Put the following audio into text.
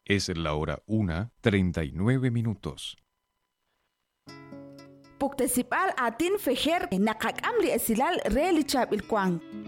Es la hora 1:39. Puktesipal atin fejer nakakam li esilal reali chap ilkwang.